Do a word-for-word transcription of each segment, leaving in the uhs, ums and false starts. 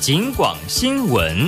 警广新闻。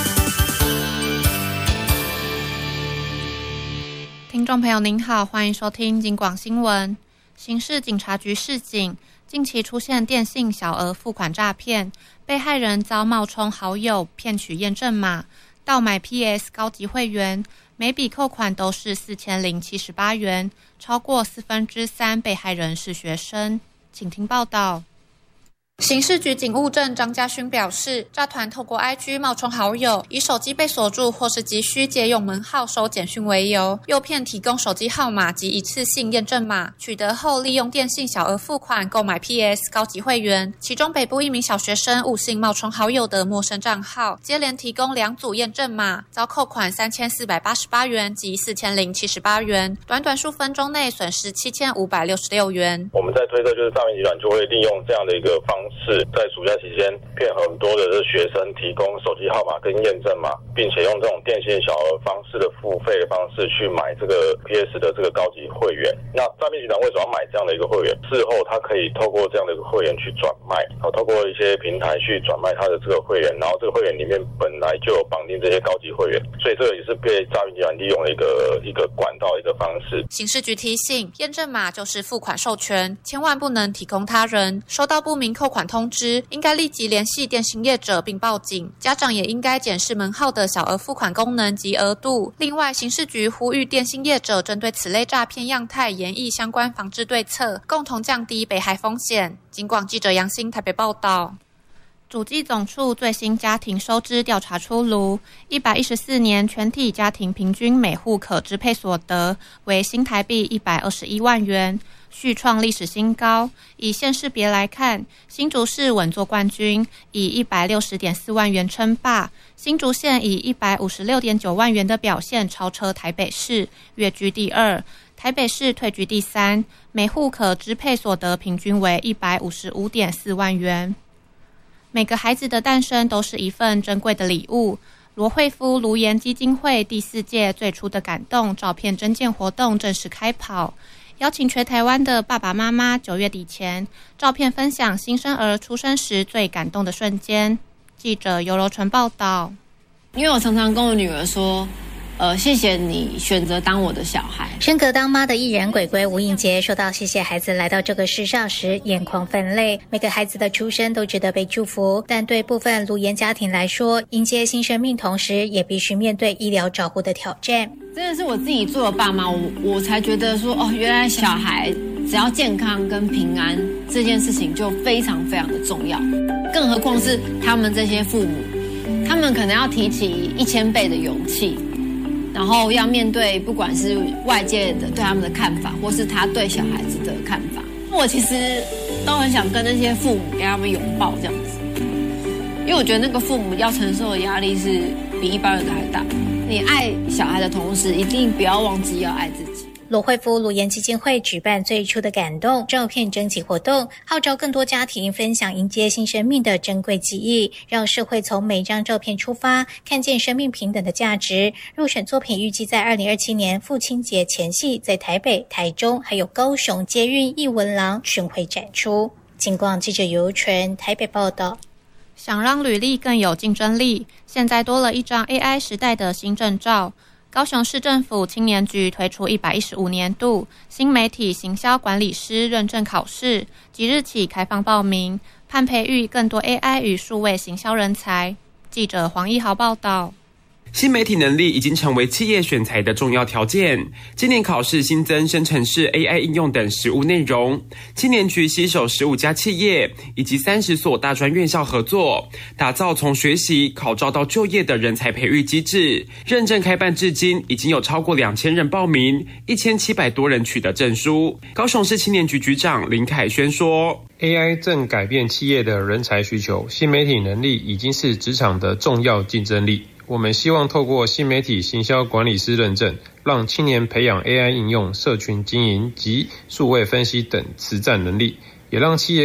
听众朋友您好，欢迎收听警广新闻。刑事警察局示警，近期出现电信小额付款诈骗，被害人遭冒充好友骗取验证码，盗买 P S 高级会员，每笔扣款都是四千零七十八元，超过四分之三被害人是学生。请听报道。刑事局警务证张家勋表示，诈团透过 I G 冒充好友，以手机被锁住或是急需借用门号收简讯为由，诱骗提供手机号码及一次性验证码，取得后利用电信小额付款购买 P S 高级会员。其中北部一名小学生误信冒充好友的陌生账号，接连提供两组验证码，遭扣款三千四百八十八元及四千零七十八元，短短数分钟内损失七千五百六十六元。 我们在推测，就是诈骗集团就会利用这样的一个方式。是在暑假期间骗很多的学生提供手机号码跟验证码，并且用这种电信小额方式的付费的方式去买这个 P S 的这个高级会员。那诈骗集团为什么要买这样的一个会员？事后他可以透过这样的一个会员去转卖，透过一些平台去转卖他的这个会员，然后这个会员里面本来就有绑定这些高级会员，所以这个也是被诈骗集团利用的一个一个管道一个方式。 刑事局提醒，验证码就是付款授权，千万不能提供他人。收到不明扣款通知，应该立即联系电信业者并报警。家长也应该检视门号的小额付款功能及额度。另外，刑事局呼吁电信业者针对此类诈骗样态研议相关防治对策，共同降低被害风险。警广记者杨欣台北报道。主计总处最新家庭收支调查出炉，一百一十四年全体家庭平均每户可支配所得为新台币一百二十一万元，续创历史新高。以县市别来看，新竹市稳坐冠军，以一百六十点四万元称霸；新竹县以一百五十六点九万元的表现超车台北市，跃居第二。台北市退居第三，每户可支配所得平均为一百五十五点四万元。每个孩子的诞生都是一份珍贵的礼物。罗慧夫卢颜基金会第四届最初的感动照片征件活动正式开跑，邀请全台湾的爸爸妈妈九月底前照片分享新生儿出生时最感动的瞬间。记者尤柔纯报道。 因为我常常跟我女儿说，呃，谢谢你选择当我的小孩。 升格当妈的艺人鬼鬼吴映洁说到谢谢孩子来到这个世上时，眼眶泛泪。每个孩子的出生都值得被祝福，但对部分卢颜家庭来说，迎接新生命同时也必须面对医疗照护的挑战。 真的是我自己做了爸妈，我我才觉得说，哦，原来小孩只要健康跟平安这件事情就非常非常的重要，更何况是他们这些父母，他们可能要提起一千倍的勇气，然后要面对不管是外界的对他们的看法，或是他对小孩子的看法。我其实都很想跟那些父母给他们拥抱这样子，因为我觉得那个父母要承受的压力是比一般人的还大。你爱小孩的同时，一定不要忘记要爱自己。 罗慧夫卢颜基金会举办最初的感动照片征集活动，号召更多家庭分享迎接新生命的珍贵记忆，让社会从每张照片出发，看见生命平等的价值。入选作品预计在二零二七年父亲节前夕，在台北、台中还有高雄捷运艺文廊巡回展出。警广记者尤纯台北报道。 想让履历更有竞争力，现在多了一张 A I 时代的新证照。高雄市政府青年局推出一百一十五年度新媒体行销管理师认证考试，即日起开放报名，盼培育更多 A I 与数位行销人才。记者黄一豪报道。 新媒体能力已经成为企业选才的重要条件。今年考试新增生成式 A I 应用等实务内容。青年局携手十五家企业以及三十所大专院校合作，打造从学习、考照到就业的人才培育机制。认证开办至今，已经有超过两千人报名，一千七百多人取得证书。高雄市青年局局长林凯轩说 ：“A I 正改变企业的人才需求，新媒体能力已经是职场的重要竞争力。”我们希望透过新媒体行销管理师认证，让青年培养 A I 应用、社群经营及数位分析等实战能力，也让企业